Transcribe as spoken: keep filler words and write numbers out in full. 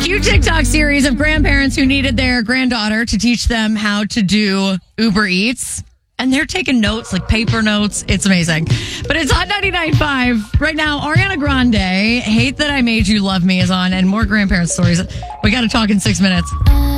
new TikTok series of grandparents who needed their granddaughter to teach them how to do Uber Eats. And they're taking notes, like paper notes. It's amazing. But it's Hot ninety-nine point five. Right now, Ariana Grande, Hate That I Made You Love Me is on, and more grandparent stories. We got to talk in six minutes.